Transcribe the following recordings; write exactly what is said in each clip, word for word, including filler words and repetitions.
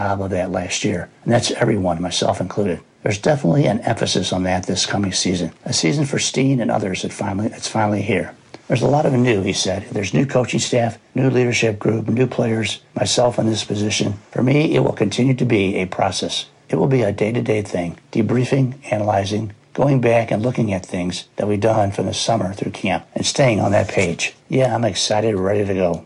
job of that last year, and that's everyone, myself included. There's definitely an emphasis on that this coming season. A season for Steen and others that finally it's finally here. There's a lot of new, he said. There's new coaching staff, new leadership group, new players, myself in this position. For me, it will continue to be a process. It will be a day-to-day thing, debriefing, analyzing, going back and looking at things that we've done from the summer through camp and staying on that page. Yeah, I'm excited, ready to go.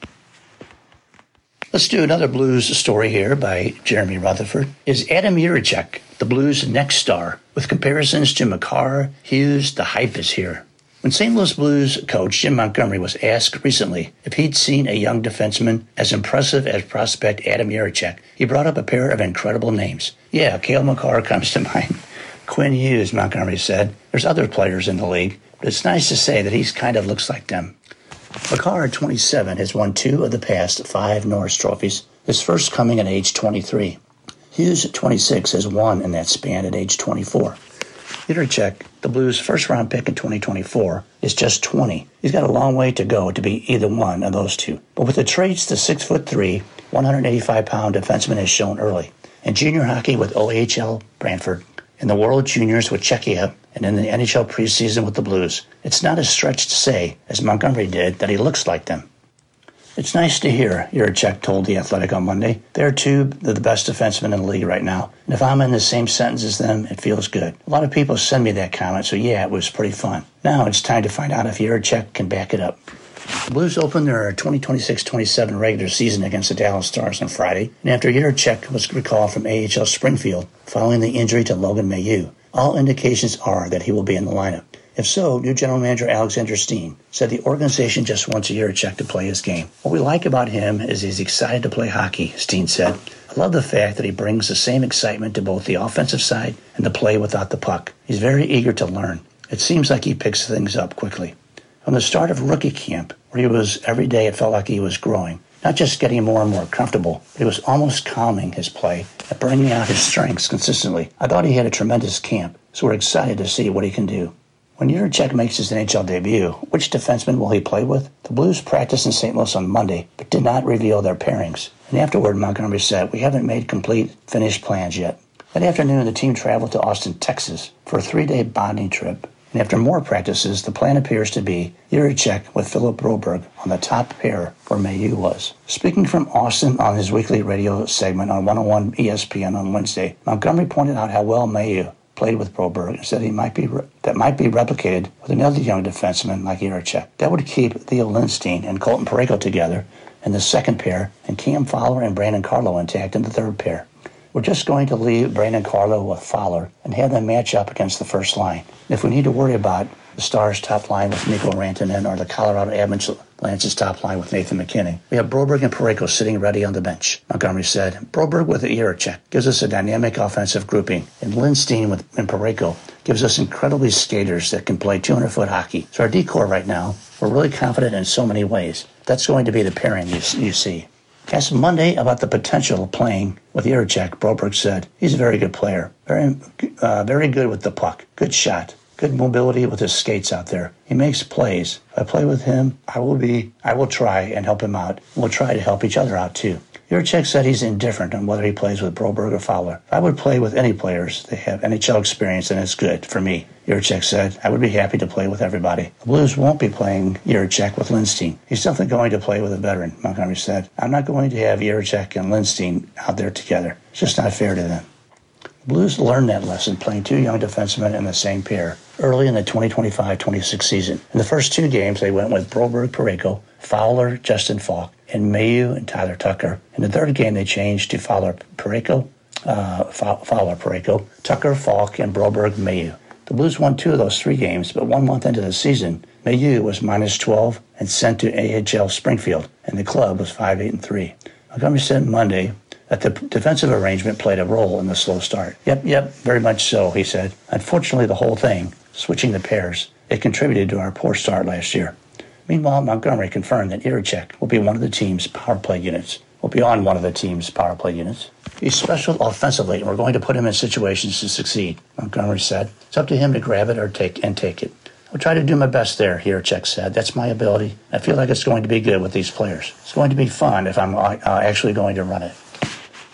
Let's do another Blues story here by Jeremy Rutherford. Is Adam Jiricek the Blues' next star? With comparisons to Makar, Hughes, the hype is here. When Saint Louis Blues coach Jim Montgomery was asked recently if he'd seen a young defenseman as impressive as prospect Adam Jiricek, he brought up a pair of incredible names. Yeah, Cale Makar comes to mind. Quinn Hughes, Montgomery said. There's other players in the league, but it's nice to say that he's kind of looks like them. Makar, at twenty-seven, has won two of the past five Norris trophies, his first coming at age twenty-three. Hughes, at twenty-six, has won in that span at age twenty-four. Jiricek, the Blues' first-round pick in twenty twenty-four, is just twenty. He's got a long way to go to be either one of those two. But with the traits the six foot three, one hundred eighty-five pound defenseman has shown early, in junior hockey with O H L Brantford, in the World Juniors with Czechia, and in the N H L preseason with the Blues, it's not a stretch to say, as Montgomery did, that he looks like them. It's nice to hear, Jiricek told The Athletic on Monday. They're two of the best defensemen in the league right now, and if I'm in the same sentence as them, it feels good. A lot of people send me that comment, so yeah, it was pretty fun. Now it's time to find out if Jiricek can back it up. The Blues opened their twenty twenty-six twenty-seven regular season against the Dallas Stars on Friday, and after Jiricek was recalled from A H L Springfield following the injury to Logan Mailloux, all indications are that he will be in the lineup. If so, new general manager Alexander Steen said the organization just wants Jiricek to play his game. What we like about him is he's excited to play hockey, Steen said. I love the fact that he brings the same excitement to both the offensive side and the play without the puck. He's very eager to learn. It seems like he picks things up quickly. From the start of rookie camp, where he was every day, it felt like he was growing. Not just getting more and more comfortable, but he was almost calming his play and bringing out his strengths consistently. I thought he had a tremendous camp, so we're excited to see what he can do. When Jiricek makes his N H L debut, which defenseman will he play with? The Blues practiced in Saint Louis on Monday, but did not reveal their pairings. And afterward, Montgomery said, we haven't made complete, finished plans yet. That afternoon, the team traveled to Austin, Texas for a three-day bonding trip. And after more practices, the plan appears to be Jiricek with Philip Broberg on the top pair where Mailloux was. Speaking from Austin on his weekly radio segment on one oh one E S P N on Wednesday, Montgomery pointed out how well Mailloux played with Broberg and said he might be re- that might be replicated with another young defenseman like Jiricek. That would keep Theo Lindstein and Colton Parayko together in the second pair and Cam Fowler and Brandon Carlo intact in the third pair. We're just going to leave Brandon Carlo with Fowler and have them match up against the first line. If we need to worry about the Stars' top line with Mikko Rantanen or the Colorado Avalanche's top line with Nathan McKinnon, we have Broberg and Parayko sitting ready on the bench, Montgomery said. Broberg with Jiricek gives us a dynamic offensive grouping, and Lindstein with and Parayko gives us incredibly skaters that can play two hundred foot hockey. So our D-core right now, we're really confident in so many ways. That's going to be the pairing you, you see. Asked Monday about the potential of playing with Jiricek, Broberg said, he's a very good player, very, uh, very good with the puck, good shot, good mobility with his skates out there. He makes plays. If I play with him, I will be, I will try and help him out. We'll try to help each other out too. Jiricek said he's indifferent on whether he plays with Broberg or Fowler. If I would play with any players, they have N H L experience and it's good for me. Jiricek said, I would be happy to play with everybody. The Blues won't be playing Jiricek with Lindstein. He's definitely going to play with a veteran, Montgomery said. I'm not going to have Jiricek and Lindstein out there together. It's just not fair to them. The Blues learned that lesson playing two young defensemen in the same pair early in the twenty twenty-five twenty-six season. In the first two games, they went with Broberg, Parayko, Fowler, Justin Falk, and Mailloux and Tyler Tucker. In the third game, they changed to Fowler, Parayko, uh, Fowler, Parayko, Tucker, Falk, and Broberg, Mailloux. The Blues won two of those three games, but one month into the season, Mailloux was minus twelve and sent to A H L Springfield, and the club was five eight and three. Montgomery said Monday that the defensive arrangement played a role in the slow start. Yep, yep, very much so, he said. Unfortunately, the whole thing, switching the pairs, it contributed to our poor start last year. Meanwhile, Montgomery confirmed that Jiricek will be one of the team's power play units. Will be on one of the team's power play units. He's special offensively, and we're going to put him in situations to succeed, Montgomery said. It's up to him to grab it or take and take it. I'll try to do my best there, Jiricek said. That's my ability. I feel like it's going to be good with these players. It's going to be fun if I'm uh, actually going to run it.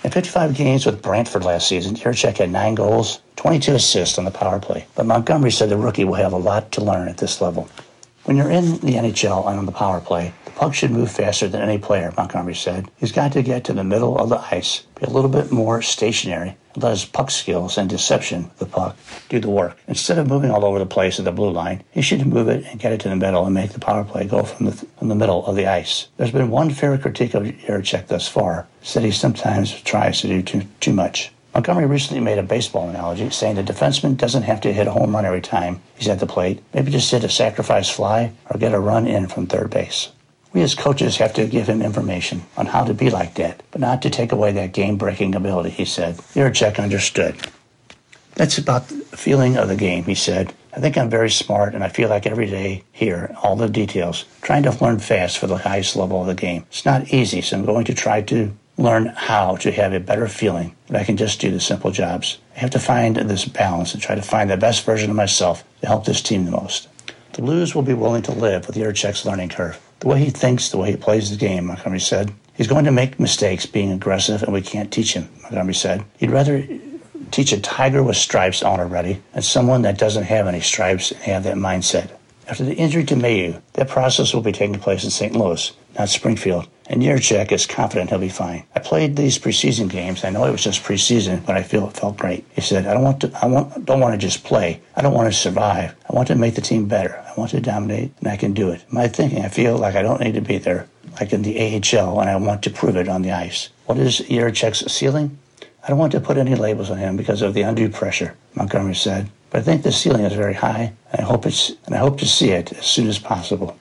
In fifty-five games with Brantford last season, Yurachek had nine goals, twenty-two assists on the power play. But Montgomery said the rookie will have a lot to learn at this level. When you're in the N H L and on the power play, the puck should move faster than any player, Montgomery said. He's got to get to the middle of the ice, be a little bit more stationary, and let his puck skills and deception of the puck do the work. Instead of moving all over the place at the blue line, he should move it and get it to the middle and make the power play go from the, from the middle of the ice. There's been one fair critique of Yurachek thus far, said he sometimes tries to do too, too much. Montgomery recently made a baseball analogy, saying the defenseman doesn't have to hit a home run every time he's at the plate. Maybe just hit a sacrifice fly or get a run in from third base. We as coaches have to give him information on how to be like that, but not to take away that game-breaking ability, he said. Yurachek understood. That's about the feeling of the game, he said. I think I'm very smart, and I feel like every day here, all the details, trying to learn fast for the highest level of the game. It's not easy, so I'm going to try to learn how to have a better feeling that I can just do the simple jobs. I have to find this balance and try to find the best version of myself to help this team the most. The Blues will be willing to live with Yurachek's learning curve. The way he thinks, the way he plays the game, Montgomery said. He's going to make mistakes being aggressive, and we can't teach him, Montgomery said. He'd rather teach a tiger with stripes on already than someone that doesn't have any stripes and have that mindset. After the injury to Mayu, that process will be taking place in Saint Louis, not Springfield, and Yurachek is confident he'll be fine. I played these preseason games. I know it was just preseason, but I feel it felt great. He said, I don't want to I want don't want to just play. I don't want to survive. I want to make the team better. I want to dominate, and I can do it. My thinking, I feel like I don't need to be there, like in the A H L, and I want to prove it on the ice. What is Yurachek's ceiling? I don't want to put any labels on him because of the undue pressure, Montgomery said. But I think the ceiling is very high, and I hope it's and I hope to see it as soon as possible.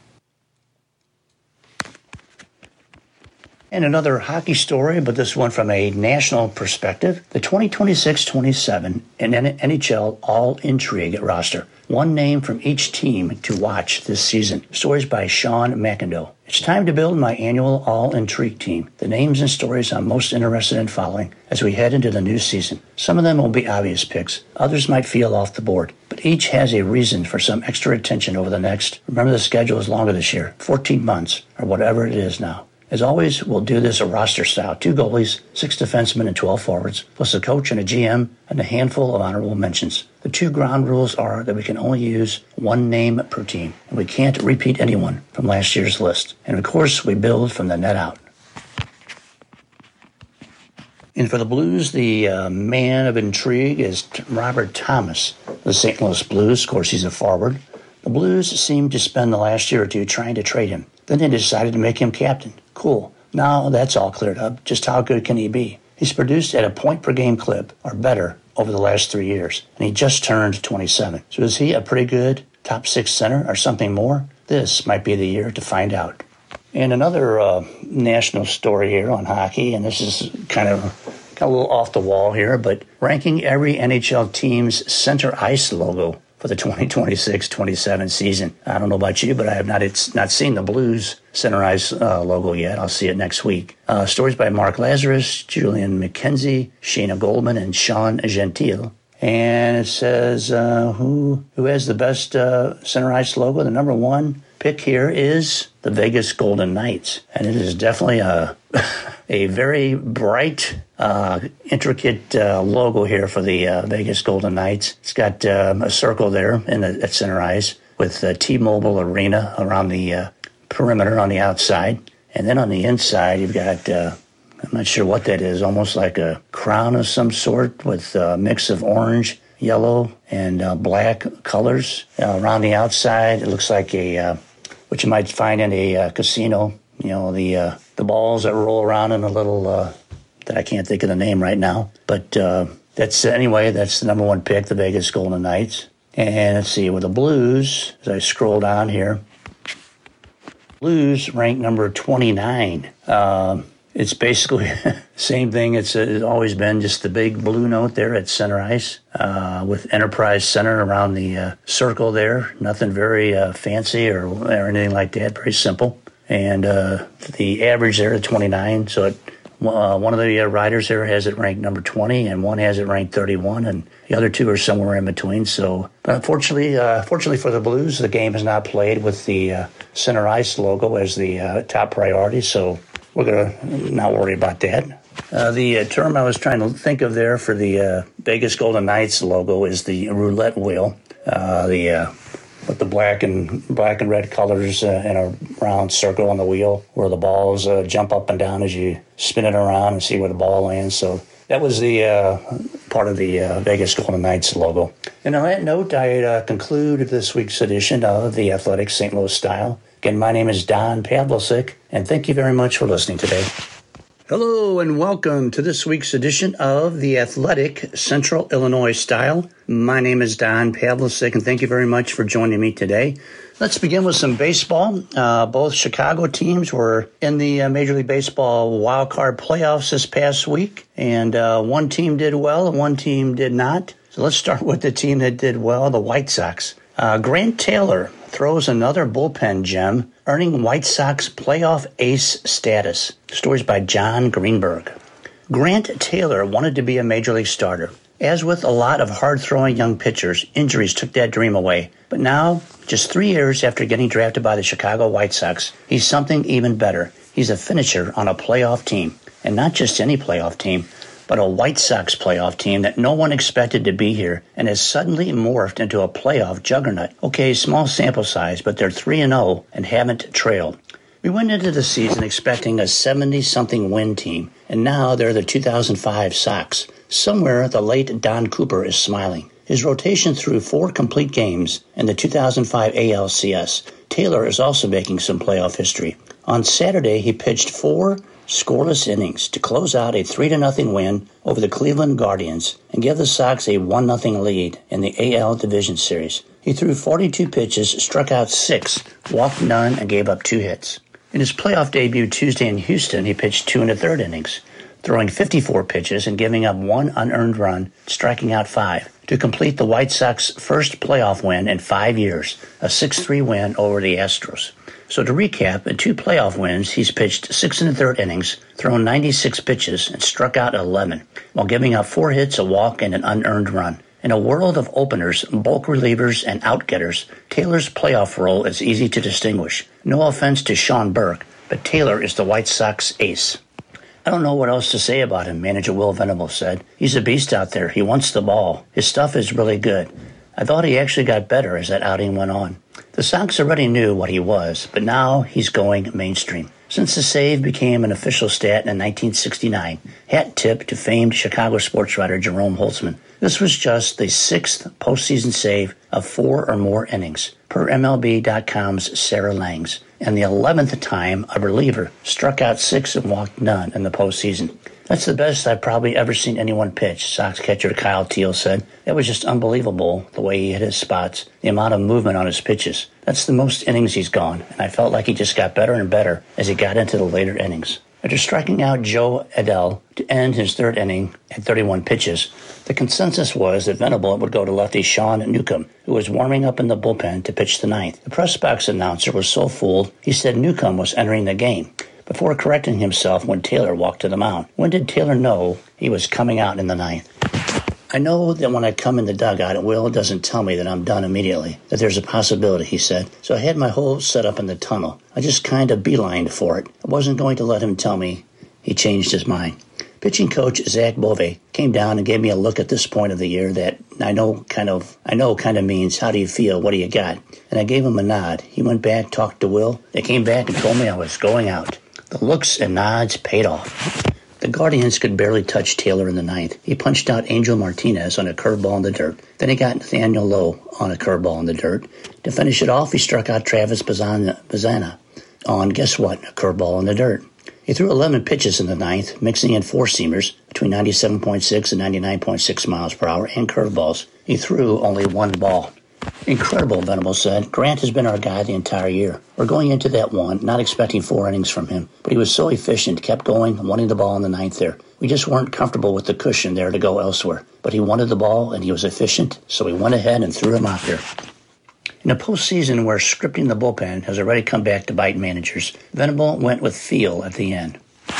And another hockey story, but this one from a national perspective. The twenty twenty-six twenty-seven N H L All-Intrigue roster. One name from each team to watch this season. Stories by Sean McIndoe. It's time to build my annual All-Intrigue team. The names and stories I'm most interested in following as we head into the new season. Some of them will be obvious picks. Others might feel off the board. But each has a reason for some extra attention over the next, remember the schedule is longer this year, fourteen months, or whatever it is now. As always, we'll do this a roster style. Two goalies, six defensemen, and twelve forwards, plus a coach and a G M, and a handful of honorable mentions. The two ground rules are that we can only use one name per team, and we can't repeat anyone from last year's list. And of course, we build from the net out. And for the Blues, the uh, man of intrigue is Robert Thomas, the Saint Louis Blues. Of course, he's a forward. The Blues seemed to spend the last year or two trying to trade him. Then they decided to make him captain. Cool. Now that's all cleared up. Just how good can he be? He's produced at a point-per-game clip, or better, over the last three years, and he just turned twenty-seven. So is he a pretty good top six center or something more? This might be the year to find out. And another uh, national story here on hockey, and this is kind of got a little off the wall here, but ranking every N H L team's center ice logo for the twenty twenty-six twenty-seven season. I don't know about you, but I have not it's not seen the Blues center ice uh, logo yet. I'll see it next week. Uh, stories by Mark Lazarus, Julian McKenzie, Shayna Goldman, and Sean Gentile. And it says uh, who who has the best uh, center ice logo. The number one pick here is the Vegas Golden Knights, and it is definitely a a very bright, uh, intricate uh, logo here for the uh, Vegas Golden Knights. It's got um, a circle there in the at center ice with uh, T-Mobile Arena around the uh, perimeter on the outside, and then on the inside you've got uh, I'm not sure what that is, almost like a crown of some sort with a mix of orange, yellow, and uh, black colors uh, around the outside. It looks like a uh, what you might find in a uh, casino. You know, the uh, the balls that roll around in a little, uh, that I can't think of the name right now. But uh, that's, anyway, that's the number one pick, the Vegas Golden Knights. And let's see, with the Blues, as I scroll down here, Blues ranked number twenty-nine. Um, it's basically the same thing. It's, it's always been just the big blue note there at center ice uh, with Enterprise Center around the uh, circle there. Nothing very uh, fancy or, or anything like that. Very simple. And uh, the average there at twenty-nine. So it, uh, one of the uh, riders there has it ranked number twenty, and one has it ranked thirty-one, and the other two are somewhere in between. So, but unfortunately, uh, fortunately for the Blues, the game is not played with the uh, center ice logo as the uh, top priority. So we're gonna not worry about that. Uh, the uh, term I was trying to think of there for the uh, Vegas Golden Knights logo is the roulette wheel. Uh, the uh, with the black and black and red colors uh, in a round circle on the wheel, where the balls uh, jump up and down as you spin it around and see where the ball lands. So that was the uh, part of the uh, Vegas Golden Knights logo. And on that note, I uh, conclude this week's edition of the Athletic Saint Louis Style. Again, my name is Don Pavlicek, and thank you very much for listening today. Hello and welcome to this week's edition of the Athletic Central Illinois Style. My name is Don Pavlicek, and thank you very much for joining me today. Let's begin with some baseball. Uh, both Chicago teams were in the uh, Major League Baseball wild card playoffs this past week, and uh, one team did well and one team did not. So let's start with the team that did well, the White Sox. Uh, Grant Taylor throws another bullpen gem, earning White Sox playoff ace status. Stories by John Greenberg. Grant Taylor wanted to be a Major League starter. As with a lot of hard-throwing young pitchers, injuries took that dream away. But now, just three years after getting drafted by the Chicago White Sox, he's something even better. He's a finisher on a playoff team. And not just any playoff team, but a White Sox playoff team that no one expected to be here and has suddenly morphed into a playoff juggernaut. Okay, small sample size, but they're three and oh and haven't trailed. We went into the season expecting a seventy-something win team, and now they're the two thousand five Sox. Somewhere, the late Don Cooper is smiling. His rotation through four complete games in the two thousand five A L C S. Taylor is also making some playoff history. On Saturday, he pitched four scoreless innings to close out a three to nothing win over the Cleveland Guardians and give the Sox a one nothing lead in the A L Division Series. He threw forty-two pitches, struck out six, walked none, and gave up two hits. In his playoff debut Tuesday in Houston, he pitched two and a third innings, throwing fifty-four pitches and giving up one unearned run, striking out five, to complete the White Sox' first playoff win in five years, a six three win over the Astros. So to recap, in two playoff wins, he's pitched six and a third innings, thrown ninety-six pitches, and struck out eleven, while giving up four hits, a walk, and an unearned run. In a world of openers, bulk relievers, and outgetters, Taylor's playoff role is easy to distinguish. No offense to Sean Burke, but Taylor is the White Sox ace. I don't know what else to say about him, manager Will Venable said. He's a beast out there. He wants the ball. His stuff is really good. I thought he actually got better as that outing went on. The Sox already knew what he was, but now he's going mainstream. Since the save became an official stat in nineteen sixty-nine, hat tip to famed Chicago sports writer Jerome Holtzman. This was just the sixth postseason save of four or more innings, per M L B dot com's Sarah Langs, and the eleventh time a reliever struck out six and walked none in the postseason. That's the best I've probably ever seen anyone pitch, Sox catcher Kyle Teel said. It was just unbelievable the way he hit his spots, the amount of movement on his pitches. That's the most innings he's gone, and I felt like he just got better and better as he got into the later innings. After striking out Joe Adell to end his third inning at thirty-one pitches, the consensus was that Venable would go to lefty Sean Newcomb, who was warming up in the bullpen to pitch the ninth. The press box announcer was so fooled, he said Newcomb was entering the game, before correcting himself when Taylor walked to the mound. When did Taylor know he was coming out in the ninth? I know that when I come in the dugout, Will doesn't tell me that I'm done immediately, that there's a possibility, he said. So I had my whole setup in the tunnel. I just kind of beelined for it. I wasn't going to let him tell me he changed his mind. Pitching coach Zach Bove came down and gave me a look at this point of the year that I know kind of I know kind of means, how do you feel, what do you got? And I gave him a nod. He went back, talked to Will. They came back and told me I was going out. The looks and nods paid off. The Guardians could barely touch Taylor in the ninth. He punched out Angel Martinez on a curveball in the dirt. Then he got Nathaniel Lowe on a curveball in the dirt. To finish it off, he struck out Travis Bazzana on, guess what, a curveball in the dirt. He threw eleven pitches in the ninth, mixing in four-seamers between ninety-seven point six and ninety-nine point six miles per hour and curveballs. He threw only one ball. Incredible, Venable said. Grant has been our guy the entire year. We're going into that one, not expecting four innings from him, but he was so efficient, kept going, wanting the ball in the ninth there. We just weren't comfortable with the cushion there to go elsewhere. But he wanted the ball, and he was efficient, so we went ahead and threw him out there. In a postseason where scripting the bullpen has already come back to bite managers, Venable went with feel at the end.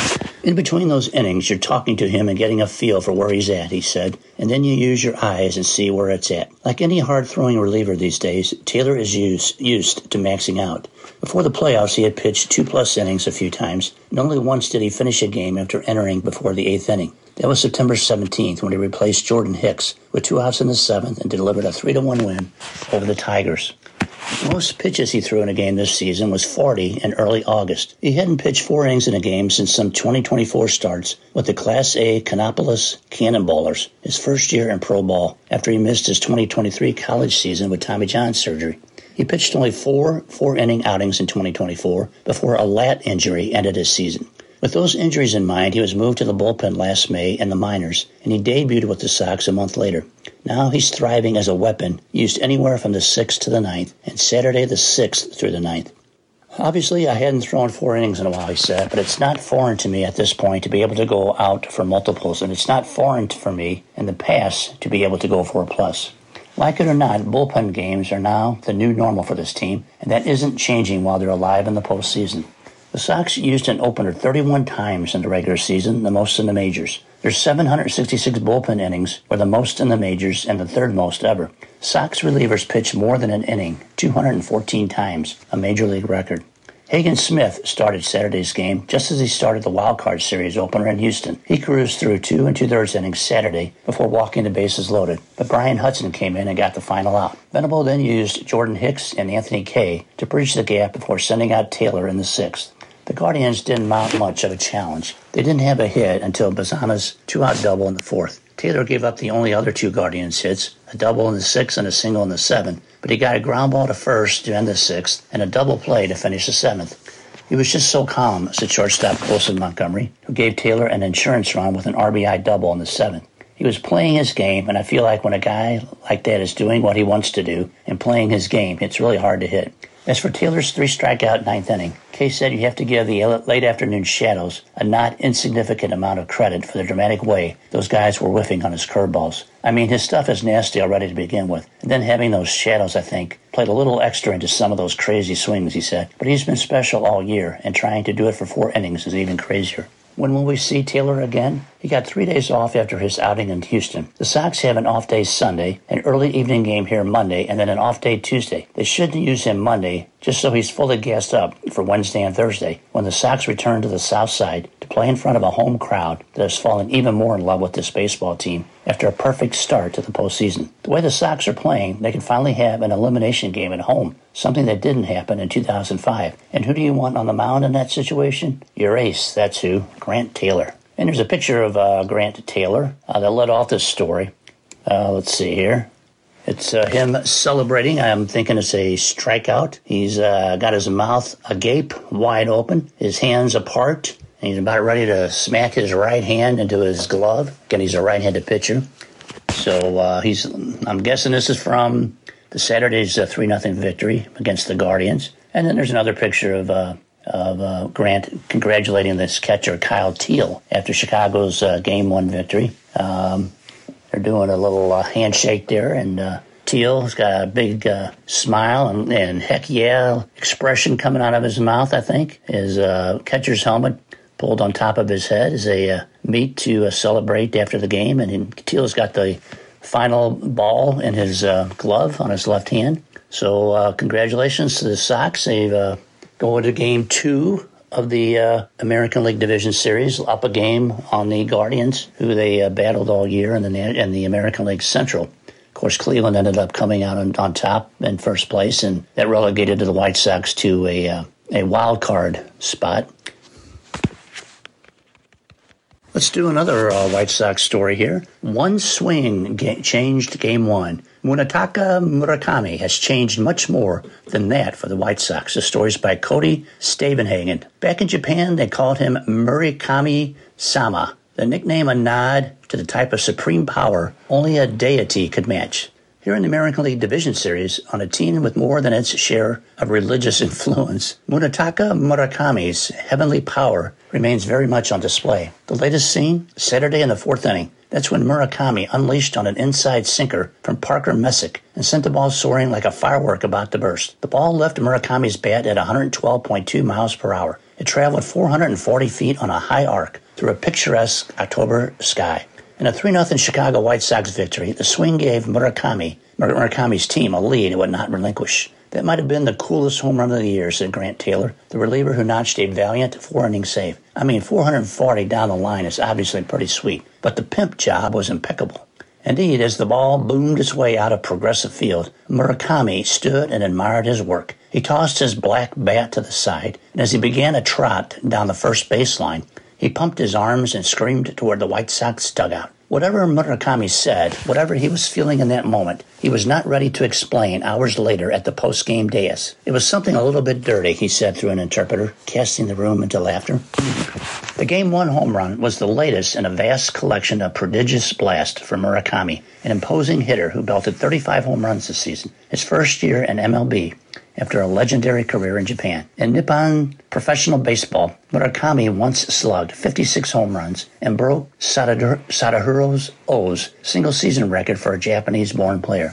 In between those innings, you're talking to him and getting a feel for where he's at, he said, and then you use your eyes and see where it's at. Like any hard-throwing reliever these days, Taylor is used, used to maxing out. Before the playoffs, he had pitched two-plus innings a few times, and only once did he finish a game after entering before the eighth inning. That was September seventeenth when he replaced Jordan Hicks with two outs in the seventh and delivered a three to one win over the Tigers. The most pitches he threw in a game this season was forty in early August. He hadn't pitched four innings in a game since some twenty twenty-four starts with the Class A Kannapolis Cannonballers, his first year in pro ball, after he missed his twenty twenty-three college season with Tommy John surgery. He pitched only four four-inning outings in twenty twenty-four before a lat injury ended his season. With those injuries in mind, he was moved to the bullpen last May in the minors, and he debuted with the Sox a month later. Now he's thriving as a weapon, used anywhere from the sixth to the ninth, and Saturday the sixth through the ninth. Obviously, I hadn't thrown four innings in a while, he said, but it's not foreign to me at this point to be able to go out for multiples, and it's not foreign for me in the past to be able to go for a plus. Like it or not, bullpen games are now the new normal for this team, and that isn't changing while they're alive in the postseason. The Sox used an opener thirty-one times in the regular season, the most in the majors. Their seven hundred sixty-six bullpen innings were the most in the majors and the third most ever. Sox relievers pitched more than an inning, two hundred fourteen times, a major league record. Hagen Smith started Saturday's game just as he started the Wild Card Series opener in Houston. He cruised through two and two-thirds innings Saturday before walking the bases loaded, but Brian Hudson came in and got the final out. Venable then used Jordan Hicks and Anthony Kay to bridge the gap before sending out Taylor in the sixth. The Guardians didn't mount much of a challenge. They didn't have a hit until Bazana's two-out double in the fourth. Taylor gave up the only other two Guardians hits, a double in the sixth and a single in the seventh, but he got a ground ball to first to end the sixth and a double play to finish the seventh. He was just so calm, said shortstop Colson Montgomery, who gave Taylor an insurance run with an R B I double in the seventh. He was playing his game, and I feel like when a guy like that is doing what he wants to do and playing his game, it's really hard to hit. As for Taylor's three-strikeout ninth inning, Kay said you have to give the late afternoon shadows a not insignificant amount of credit for the dramatic way those guys were whiffing on his curveballs. I mean, his stuff is nasty already to begin with. And then having those shadows, I think, played a little extra into some of those crazy swings, he said. But he's been special all year, and trying to do it for four innings is even crazier. When will we see Taylor again? He got three days off after his outing in Houston. The Sox have an off day Sunday, an early evening game here Monday, and then an off day Tuesday. They shouldn't use him Monday just so he's fully gassed up for Wednesday and Thursday when the Sox return to the South Side to play in front of a home crowd that has fallen even more in love with this baseball team after a perfect start to the postseason. The way the Sox are playing, they can finally have an elimination game at home, something that didn't happen in two thousand five. And who do you want on the mound in that situation? Your ace, that's who, Grant Taylor. And there's a picture of uh, Grant Taylor uh, that led off this story. Uh, let's see here. It's uh, him celebrating. I'm thinking it's a strikeout. He's uh, got his mouth agape, wide open, his hands apart, and he's about ready to smack his right hand into his glove. Again, he's a right-handed pitcher. So uh, he's. I'm guessing this is from the Saturday's uh, three nothing victory against the Guardians. And then there's another picture of uh, of uh, Grant congratulating this catcher, Kyle Teel, after Chicago's uh, game one victory. Um, they're doing a little uh, handshake there, and uh, Teal's got a big uh, smile and, and heck yeah expression coming out of his mouth, I think. His uh, catcher's helmet pulled on top of his head as a uh, meet to uh, celebrate after the game, and, and Teal's got the final ball in his uh, glove on his left hand. So uh, congratulations to the Sox. They've uh, go into game two of the uh, American League Division Series, up a game on the Guardians, who they uh, battled all year in the, in the American League Central. Of course, Cleveland ended up coming out on, on top in first place, and that relegated to the White Sox to a, uh, a wild card spot. Let's do another uh, White Sox story here. One swing ga- changed game one. Munetaka Murakami has changed much more than that for the White Sox. The story's by Cody Stavenhagen. Back in Japan, they called him Murakami-sama, the nickname a nod to the type of supreme power only a deity could match. Here in the American League Division Series, on a team with more than its share of religious influence, Munetaka Murakami's heavenly power remains very much on display. The latest scene, Saturday in the fourth inning. That's when Murakami unleashed on an inside sinker from Parker Messick and sent the ball soaring like a firework about to burst. The ball left Murakami's bat at one hundred twelve point two miles per hour. It traveled four hundred forty feet on a high arc through a picturesque October sky. In a three nothing Chicago White Sox victory, the swing gave Murakami, Murakami's team a lead it would not relinquish. That might have been the coolest home run of the year, said Grant Taylor, the reliever who notched a valiant four-inning save. I mean, four hundred forty down the line is obviously pretty sweet, but the pimp job was impeccable. Indeed, as the ball boomed its way out of Progressive Field, Murakami stood and admired his work. He tossed his black bat to the side, and as he began a trot down the first baseline, he pumped his arms and screamed toward the White Sox dugout. Whatever Murakami said, whatever he was feeling in that moment, he was not ready to explain hours later at the post-game dais. It was something a little bit dirty, he said through an interpreter, casting the room into laughter. The Game one home run was the latest in a vast collection of prodigious blasts for Murakami, an imposing hitter who belted thirty-five home runs this season, his first year in M L B, after a legendary career in Japan. In Nippon professional baseball, Murakami once slugged fifty-six home runs and broke Sadaharu Oh's single-season record for a Japanese-born player.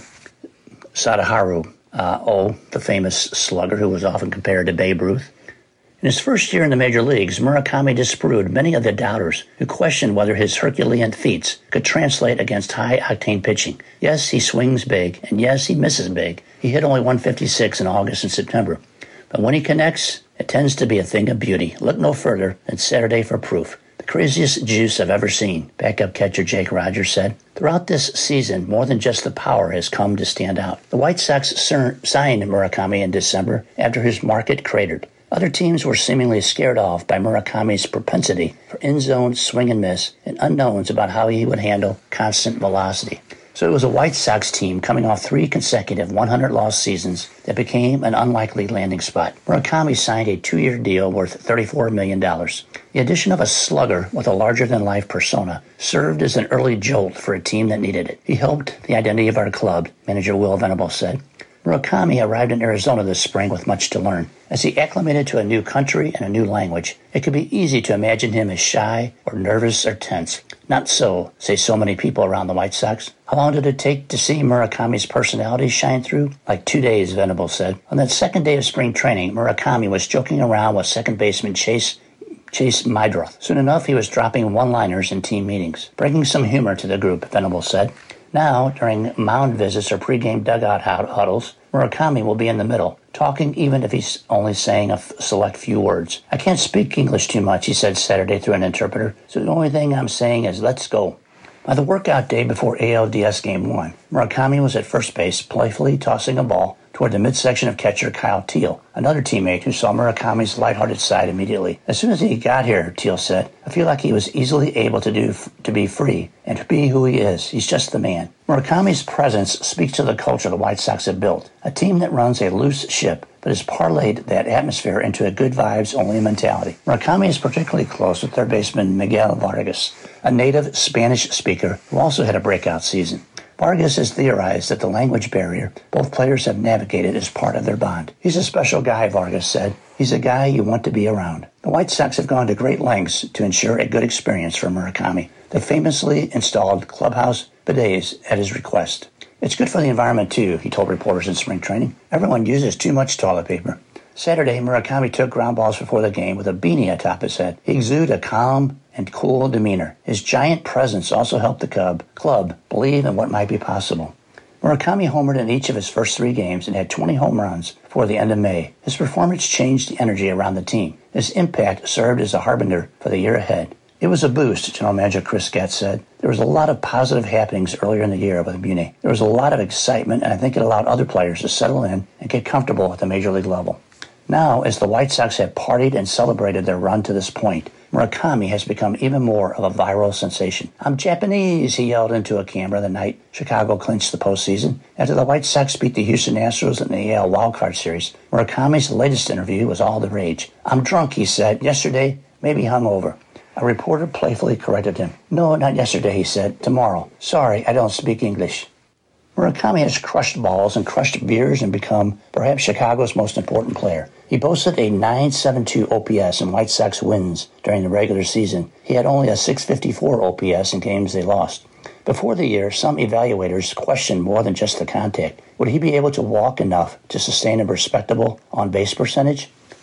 Sadaharu uh, Oh, the famous slugger who was often compared to Babe Ruth. In his first year in the major leagues, Murakami disproved many of the doubters who questioned whether his Herculean feats could translate against high-octane pitching. Yes, he swings big, and yes, he misses big. He hit only one fifty-six in August and September. But when he connects, it tends to be a thing of beauty. Look no further than Saturday for proof. The craziest juice I've ever seen, backup catcher Jake Rogers said. Throughout this season, more than just the power has come to stand out. The White Sox signed Murakami in December after his market cratered. Other teams were seemingly scared off by Murakami's propensity for in-zone swing and miss and unknowns about how he would handle constant velocity. So it was a White Sox team coming off three consecutive one hundred loss seasons that became an unlikely landing spot. Murakami signed a two-year deal worth thirty-four million dollars. The addition of a slugger with a larger-than-life persona served as an early jolt for a team that needed it. He helped the identity of our club, manager Will Venable said. Murakami arrived in Arizona this spring with much to learn. As he acclimated to a new country and a new language, it could be easy to imagine him as shy or nervous or tense. Not so, say so many people around the White Sox. How long did it take to see Murakami's personality shine through? Like two days, Venable said. On that second day of spring training, Murakami was joking around with second baseman Chase Chase Meidroth. Soon enough, he was dropping one-liners in team meetings, bringing some humor to the group, Venable said. Now, during mound visits or pregame dugout huddles, Murakami will be in the middle, talking even if he's only saying a f- select few words. I can't speak English too much, he said Saturday through an interpreter, so the only thing I'm saying is let's go. By the workout day before A L D S Game one, Murakami was at first base, playfully tossing a ball toward the midsection of catcher Kyle Teal, another teammate who saw Murakami's lighthearted side immediately. As soon as he got here, Teal said, I feel like he was easily able to do to be free and to be who he is. He's just the man. Murakami's presence speaks to the culture the White Sox have built, a team that runs a loose ship but has parlayed that atmosphere into a good vibes-only mentality. Murakami is particularly close with third baseman Miguel Vargas, a native Spanish speaker who also had a breakout season. Vargas has theorized that the language barrier both players have navigated is part of their bond. He's a special guy, Vargas said. He's a guy you want to be around. The White Sox have gone to great lengths to ensure a good experience for Murakami. They famously installed clubhouse bidets at his request. It's good for the environment, too, he told reporters in spring training. Everyone uses too much toilet paper. Saturday, Murakami took ground balls before the game with a beanie atop his head. He exuded a calm and cool demeanor. His giant presence also helped the Cub club believe in what might be possible. Murakami homered in each of his first three games and had twenty home runs before the end of May. His performance changed the energy around the team. His impact served as a harbinger for the year ahead. It was a boost, General Manager Chris Getz said. There was a lot of positive happenings earlier in the year with Mune. There was a lot of excitement, and I think it allowed other players to settle in and get comfortable at the major league level. Now, as the White Sox have partied and celebrated their run to this point, Murakami has become even more of a viral sensation. I'm Japanese, he yelled into a camera the night Chicago clinched the postseason. After the White Sox beat the Houston Astros in the A L wildcard series, Murakami's latest interview was all the rage. I'm drunk, he said. Yesterday, maybe hungover. A reporter playfully corrected him. No, not yesterday, he said. Tomorrow. Sorry, I don't speak English. Murakami has crushed balls and crushed beers and become perhaps Chicago's most important player. He boasted a nine seventy-two O P S in White Sox wins during the regular season. He had only a six fifty-four O P S in games they lost. Before the year, some evaluators questioned more than just the contact. Would he be able to walk enough to sustain a respectable on-base percentage?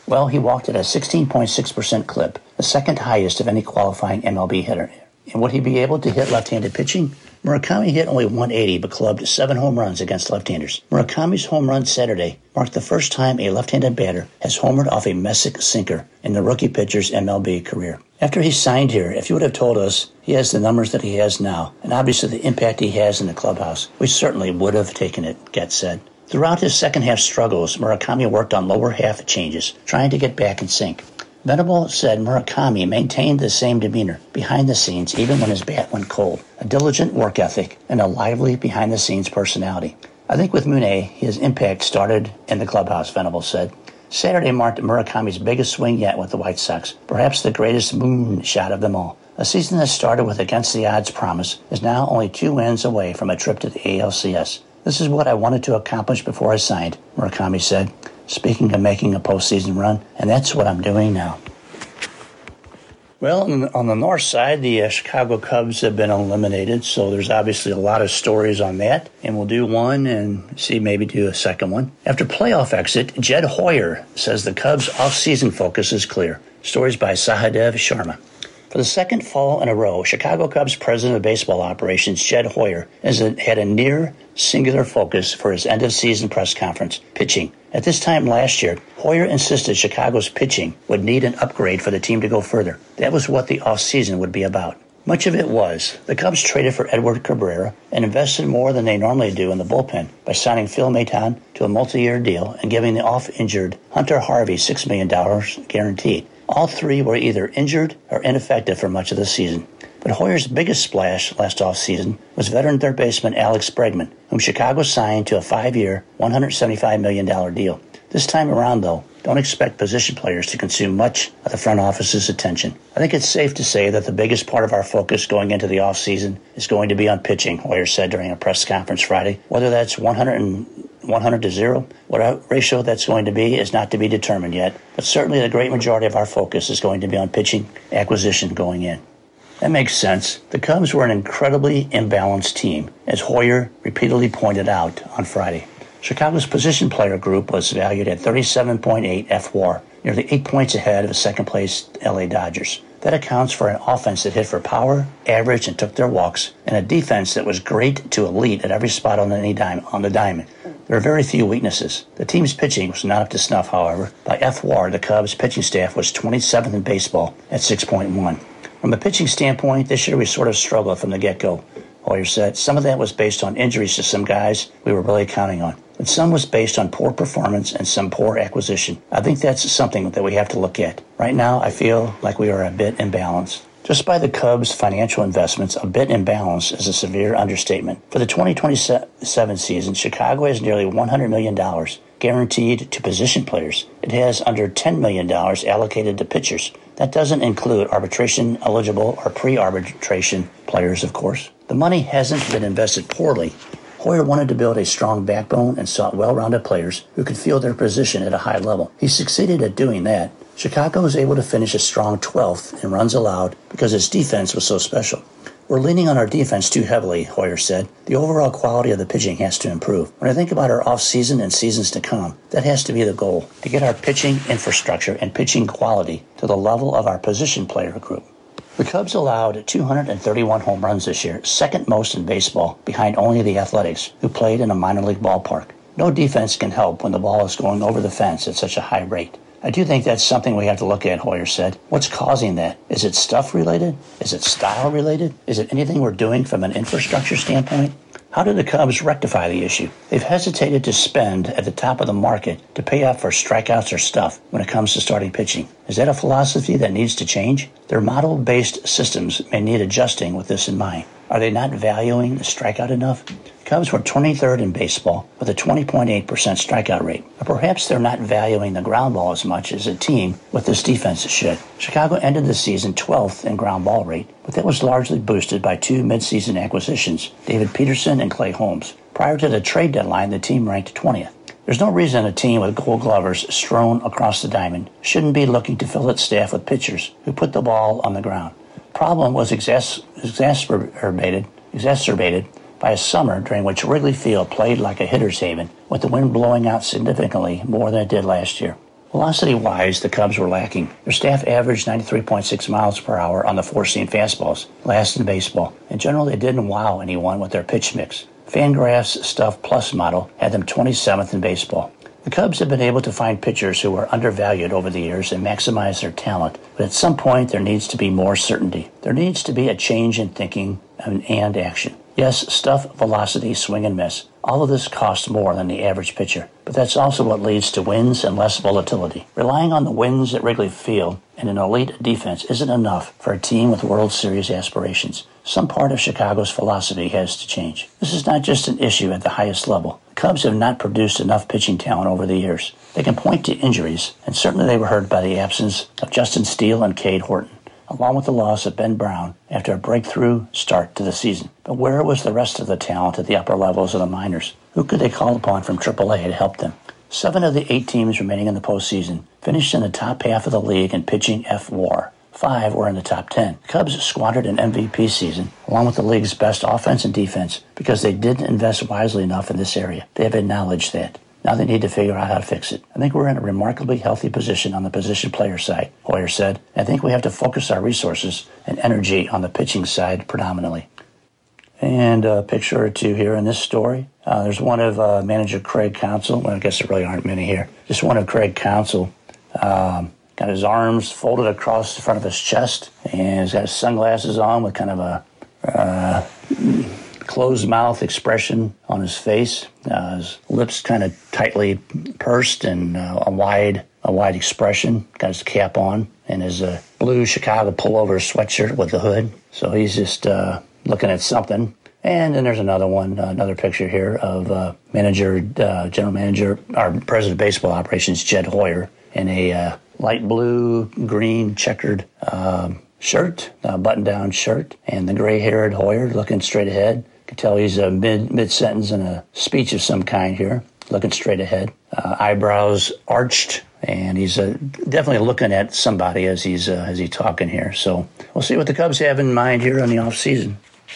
Well, he walked at a sixteen point six percent clip, the second highest of any qualifying M L B hitter. And would he be able to hit left-handed pitching? Murakami hit only one eighty but clubbed seven home runs against left-handers. Murakami's home run Saturday marked the first time a left-handed batter has homered off a Messick sinker in the rookie pitcher's M L B career. After he signed here, if you would have told us he has the numbers that he has now, and obviously the impact he has in the clubhouse, we certainly would have taken it, Getz said. Throughout his second-half struggles, Murakami worked on lower half changes, trying to get back in sync. Venable said Murakami maintained the same demeanor behind the scenes even when his bat went cold, a diligent work ethic, and a lively behind-the-scenes personality. I think with Mune, his impact started in the clubhouse, Venable said. Saturday marked Murakami's biggest swing yet with the White Sox, perhaps the greatest moon shot of them all. A season that started with against-the-odds promise is now only two wins away from a trip to the A L C S. This is what I wanted to accomplish before I signed, Murakami said, speaking of making a postseason run, and that's what I'm doing now. Well, on the, on the north side, the uh, Chicago Cubs have been eliminated, so there's obviously a lot of stories on that, and we'll do one and see maybe do a second one. After playoff exit, Jed Hoyer says the Cubs' off-season focus is clear. Stories by Sahadev Sharma. For the second fall in a row, Chicago Cubs president of baseball operations, Jed Hoyer, has had a near singular focus for his end-of-season press conference, pitching. At this time last year, Hoyer insisted Chicago's pitching would need an upgrade for the team to go further. That was what the offseason would be about. Much of it was. The Cubs traded for Edward Cabrera and invested more than they normally do in the bullpen by signing Phil Maton to a multi-year deal and giving the off-injured Hunter Harvey six million dollars guaranteed. All three were either injured or ineffective for much of the season. But Hoyer's biggest splash last offseason was veteran third baseman Alex Bregman, whom Chicago signed to a five-year, one hundred seventy-five million dollars deal. This time around, though, don't expect position players to consume much of the front office's attention. I think it's safe to say that the biggest part of our focus going into the offseason is going to be on pitching, Hoyer said during a press conference Friday. Whether that's one hundred and one hundred to zero, what ratio that's going to be is not to be determined yet, but certainly the great majority of our focus is going to be on pitching acquisition going in. That makes sense. The Cubs were an incredibly imbalanced team, as Hoyer repeatedly pointed out on Friday. Chicago's position player group was valued at thirty-seven point eight F W A R, nearly eight points ahead of the second-place L A Dodgers. That accounts for an offense that hit for power, average, and took their walks, and a defense that was great to elite at every spot on the, dime, on the diamond. There are very few weaknesses. The team's pitching was not up to snuff, however. By F W A R, the Cubs' pitching staff was twenty-seventh in baseball at six point one. From a pitching standpoint, this year we sort of struggled from the get-go, Hoyer said. Some of that was based on injuries to some guys we were really counting on, but some was based on poor performance and some poor acquisition. I think that's something that we have to look at. Right now, I feel like we are a bit imbalanced. Just by the Cubs' financial investments, a bit imbalanced is a severe understatement. For the twenty twenty-seven season, Chicago has nearly one hundred million dollars guaranteed to position players. It has under ten million dollars allocated to pitchers. That doesn't include arbitration-eligible or pre-arbitration players, of course. The money hasn't been invested poorly. Hoyer wanted to build a strong backbone and sought well-rounded players who could field their position at a high level. He succeeded at doing that. Chicago was able to finish a strong twelfth in runs allowed because its defense was so special. We're leaning on our defense too heavily, Hoyer said. The overall quality of the pitching has to improve. When I think about our off-season and seasons to come, that has to be the goal, to get our pitching infrastructure and pitching quality to the level of our position player group. The Cubs allowed two hundred thirty-one home runs this year, second most in baseball, behind only the Athletics, who played in a minor league ballpark. No defense can help when the ball is going over the fence at such a high rate. I do think that's something we have to look at, Hoyer said. What's causing that? Is it stuff related? Is it style related? Is it anything we're doing from an infrastructure standpoint? How do the Cubs rectify the issue? They've hesitated to spend at the top of the market to pay up for strikeouts or stuff when it comes to starting pitching. Is that a philosophy that needs to change? Their model-based systems may need adjusting with this in mind. Are they not valuing the strikeout enough? Cubs were twenty-third in baseball with a twenty point eight percent strikeout rate. Or perhaps they're not valuing the ground ball as much as a team with this defense should. Chicago ended the season twelfth in ground ball rate, but that was largely boosted by two midseason acquisitions, David Peterson and Clay Holmes. Prior to the trade deadline, the team ranked twentieth. There's no reason a team with gold glovers strewn across the diamond shouldn't be looking to fill its staff with pitchers who put the ball on the ground. Problem was exas- exacerbated, exacerbated by a summer during which Wrigley Field played like a hitter's haven, with the wind blowing out significantly more than it did last year. Velocity-wise, the Cubs were lacking. Their staff averaged ninety-three point six miles per hour on the four-seam fastballs, last in baseball. In general, they didn't wow anyone with their pitch mix. Fangraphs Stuff Plus model had them twenty-seventh in baseball. The Cubs have been able to find pitchers who were undervalued over the years and maximize their talent, but at some point there needs to be more certainty. There needs to be a change in thinking and, and action. Yes, stuff, velocity, swing and miss. All of this costs more than the average pitcher, but that's also what leads to wins and less volatility. Relying on the wins at Wrigley Field and an elite defense isn't enough for a team with World Series aspirations. Some part of Chicago's philosophy has to change. This is not just an issue at the highest level. The Cubs have not produced enough pitching talent over the years. They can point to injuries, and certainly they were hurt by the absence of Justin Steele and Cade Horton, along with the loss of Ben Brown after a breakthrough start to the season. But where was the rest of the talent at the upper levels of the minors? Who could they call upon from triple A to help them? Seven of the eight teams remaining in the postseason finished in the top half of the league in pitching F W A R. Five were in the top ten. The Cubs squandered an M V P season, along with the league's best offense and defense, because they didn't invest wisely enough in this area. They have acknowledged that. Now they need to figure out how to fix it. I think we're in a remarkably healthy position on the position player side, Hoyer said. I think we have to focus our resources and energy on the pitching side predominantly. And a picture or two here in this story. Uh, there's one of uh, manager Craig Counsell. Well, I guess there really aren't many here. Just one of Craig Counsell. Um, got his arms folded across the front of his chest, and he's got his sunglasses on with kind of a uh, closed mouth expression on his face. Uh, his lips kind of tightly pursed and uh, a wide a wide expression. Got his cap on and his uh, blue Chicago pullover sweatshirt with the hood. So he's just uh, looking at something. And then there's another one, uh, another picture here of uh, manager, uh, general manager, our president of baseball operations, Jed Hoyer, in a uh, light blue, green, checkered um, shirt, uh, button-down shirt, and the gray-haired Hoyer looking straight ahead. You can tell he's uh, mid, mid-sentence in a speech of some kind here, looking straight ahead. Uh, eyebrows arched, and he's uh, definitely looking at somebody as he's uh, as he's talking here. So we'll see what the Cubs have in mind here on the offseason.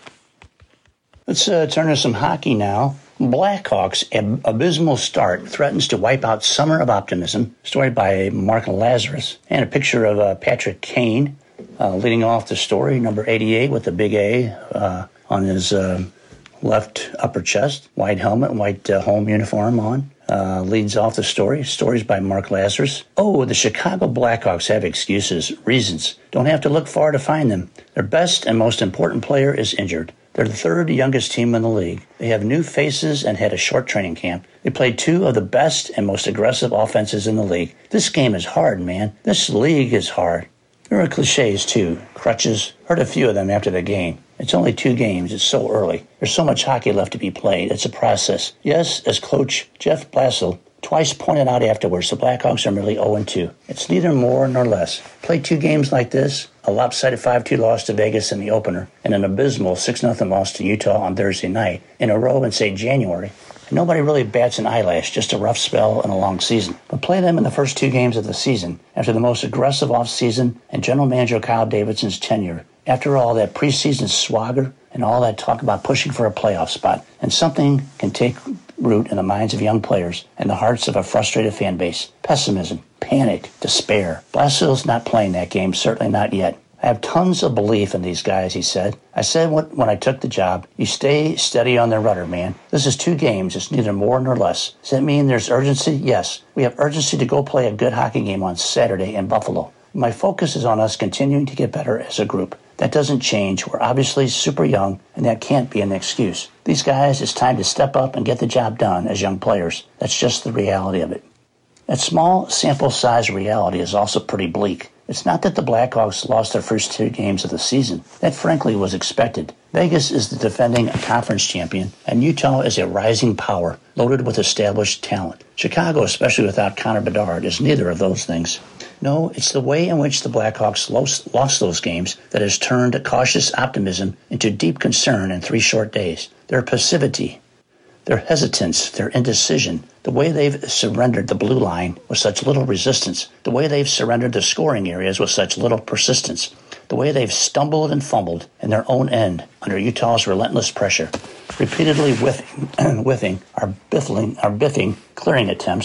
Let's uh, turn to some hockey now. Blackhawks' ab- abysmal start threatens to wipe out summer of optimism, story by Mark Lazarus, and a picture of uh, Patrick Kane uh, leading off the story, number eighty-eight with the big A uh, on his uh, left upper chest, white helmet, white uh, home uniform on. Uh, leads off the story. Stories by Mark Lazarus. Oh, the Chicago Blackhawks have excuses, reasons. Don't have to look far to find them. Their best and most important player is injured. They're the third youngest team in the league. They have new faces and had a short training camp. They played two of the best and most aggressive offenses in the league. This game is hard, man. This league is hard. There are cliches, too. Crutches. Heard a few of them after the game. It's only two games. It's so early. There's so much hockey left to be played. It's a process. Yes, as coach Jeff Blashill twice pointed out afterwards, the Blackhawks are merely oh and two. It's neither more nor less. Play two games like this, a lopsided five two loss to Vegas in the opener, and an abysmal six nothing loss to Utah on Thursday night in a row in, say, January. And nobody really bats an eyelash, just a rough spell and a long season. But play them in the first two games of the season, after the most aggressive offseason and general manager Kyle Davidson's tenure. After all that preseason swagger and all that talk about pushing for a playoff spot, and something can take root in the minds of young players and the hearts of a frustrated fan base. Pessimism, panic, despair. Blashill's not playing that game, certainly not yet. I have tons of belief in these guys, he said. I said what, when I took the job, you stay steady on the rudder, man. This is two games. It's neither more nor less. Does that mean there's urgency? Yes. We have urgency to go play a good hockey game on Saturday in Buffalo. My focus is on us continuing to get better as a group. That doesn't change. We're obviously super young, and that can't be an excuse. These guys, it's time to step up and get the job done as young players. That's just the reality of it. That small sample size reality is also pretty bleak. It's not that the Blackhawks lost their first two games of the season. That, frankly, was expected. Vegas is the defending conference champion, and Utah is a rising power, loaded with established talent. Chicago, especially without Connor Bedard, is neither of those things. No, it's the way in which the Blackhawks lost, lost those games that has turned cautious optimism into deep concern in three short days. Their passivity, their hesitance, their indecision, the way they've surrendered the blue line with such little resistance, the way they've surrendered the scoring areas with such little persistence, the way they've stumbled and fumbled in their own end under Utah's relentless pressure, repeatedly whiffing, whiffing our biffling, our biffing clearing attempts,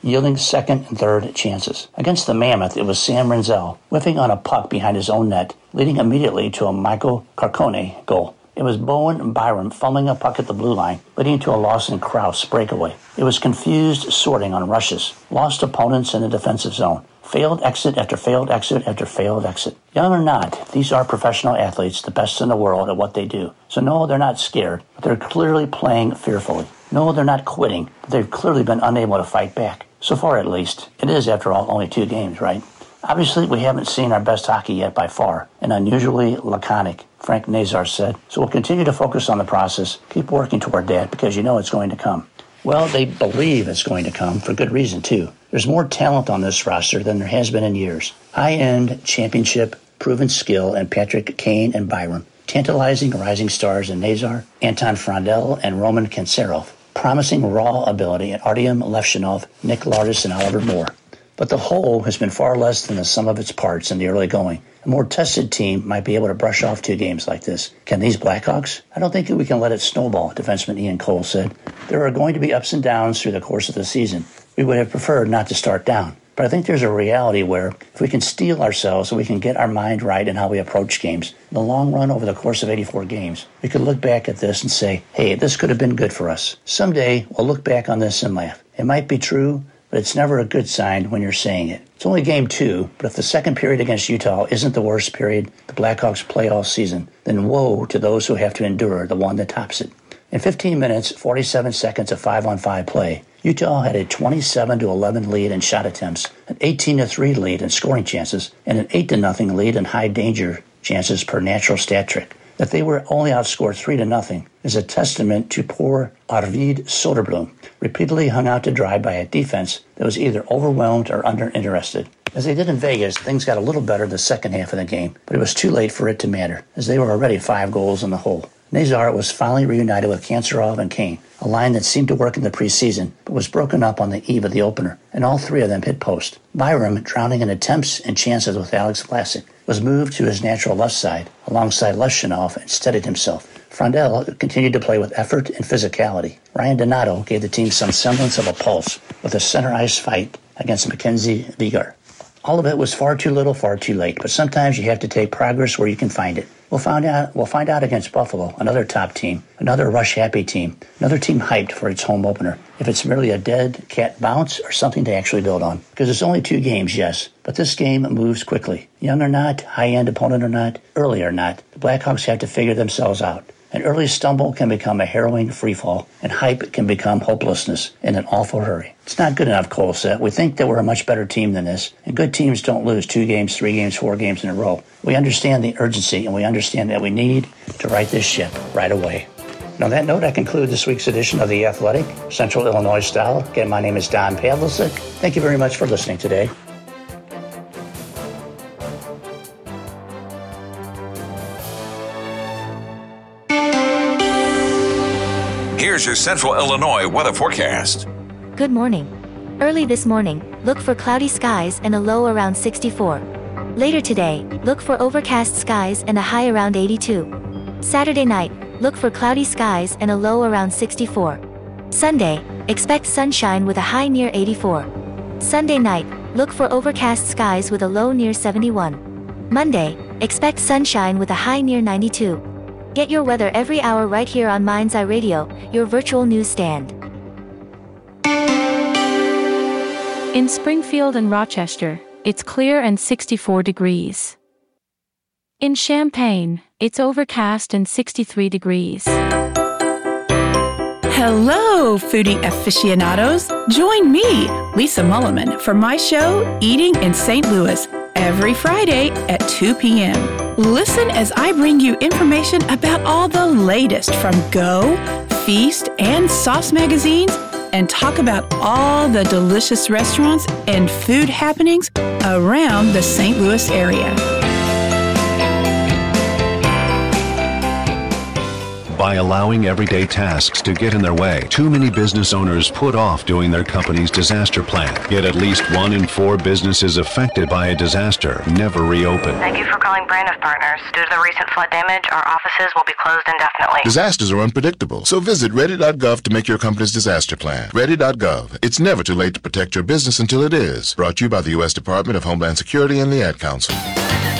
yielding second and third chances. Against the Mammoth, it was Sam Renzel whiffing on a puck behind his own net, leading immediately to a Michael Carcone goal. It was Bowen Byram fumbling a puck at the blue line, leading to a Lawson Krause breakaway. It was confused sorting on rushes, lost opponents in the defensive zone, failed exit after failed exit after failed exit. Young or not, these are professional athletes, the best in the world at what they do. So no, they're not scared, but they're clearly playing fearfully. No, they're not quitting, but they've clearly been unable to fight back. So far, at least. It is, after all, only two games, right? Obviously, we haven't seen our best hockey yet by far, and unusually laconic, Frank Nazar said. So we'll continue to focus on the process, keep working toward that, because you know it's going to come. Well, they believe it's going to come, for good reason, too. There's more talent on this roster than there has been in years. High-end, championship, proven skill in Patrick Kane and Byram. Tantalizing rising stars in Nazar, Anton Frondel, and Roman Kanserov. Promising raw ability in Artyom Levshinov, Nick Lardis, and Oliver Moore. But the whole has been far less than the sum of its parts in the early going. A more tested team might be able to brush off two games like this. Can these Blackhawks? I don't think we can let it snowball, defenseman Ian Cole said. There are going to be ups and downs through the course of the season. We would have preferred not to start down. But I think there's a reality where if we can steel ourselves so we can get our mind right in how we approach games, in the long run over the course of eighty-four games, we could look back at this and say, hey, this could have been good for us. Someday we'll look back on this and laugh. It might be true, but it's never a good sign when you're saying it. It's only game two, but if the second period against Utah isn't the worst period the Blackhawks play all season, then woe to those who have to endure the one that tops it. In fifteen minutes, forty-seven seconds of five-on-five play, Utah had a twenty-seven to eleven lead in shot attempts, an eighteen to three lead in scoring chances, and an eight to nothing lead in high-danger chances per natural stat trick. That they were only outscored three to nothing is a testament to poor Arvid Soderblom, repeatedly hung out to dry by a defense that was either overwhelmed or underinterested. As they did in Vegas, things got a little better the second half of the game, but it was too late for it to matter, as they were already five goals in the hole. Nazar was finally reunited with Kanserov and Kane, a line that seemed to work in the preseason, but was broken up on the eve of the opener, and all three of them hit post. Byram, drowning in attempts and chances with Alex Vlasic, was moved to his natural left side, alongside Levshinov, and steadied himself. Frondel continued to play with effort and physicality. Ryan Donato gave the team some semblance of a pulse with a center ice fight against Mackenzie Weegar. All of it was far too little, far too late, but sometimes you have to take progress where you can find it. We'll find out, we'll find out against Buffalo, another top team, another rush-happy team, another team hyped for its home opener, if it's merely a dead cat bounce or something to actually build on. Because it's only two games, yes, but this game moves quickly. Young or not, high-end opponent or not, early or not, the Blackhawks have to figure themselves out. An early stumble can become a harrowing freefall, and hype can become hopelessness in an awful hurry. It's not good enough, Cole said. We think that we're a much better team than this, and good teams don't lose two games, three games, four games in a row. We understand the urgency, and we understand that we need to right this ship right away. And on that note, I conclude this week's edition of The Athletic, Central Illinois Style. Again, my name is Don Pavlicek. Thank you very much for listening today. Here's your Central Illinois weather forecast. Good morning. Early this morning, look for cloudy skies and a low around sixty-four. Later today, look for overcast skies and a high around eighty-two. Saturday night, look for cloudy skies and a low around sixty-four. Sunday, expect sunshine with a high near eighty-four. Sunday night, look for overcast skies with a low near seventy-one. Monday, expect sunshine with a high near ninety-two. Get your weather every hour right here on Mind's Eye Radio, your virtual newsstand. In Springfield and Rochester, it's clear and sixty-four degrees. In Champaign, it's overcast and sixty-three degrees. Hello, foodie aficionados. Join me, Lisa Mulliman, for my show, Eating in Saint Louis, every Friday at two p.m. Listen as I bring you information about all the latest from Go, Feast, and Sauce magazines, and talk about all the delicious restaurants and food happenings around the Saint Louis area. By allowing everyday tasks to get in their way, too many business owners put off doing their company's disaster plan. Yet at least one in four businesses affected by a disaster never reopen. Thank you for calling Brandon Partners. Due to the recent flood damage, our offices will be closed indefinitely. Disasters are unpredictable, so visit ready dot gov to make your company's disaster plan. ready dot gov. It's never too late to protect your business until it is. Brought to you by the U S Department of Homeland Security and the Ad Council.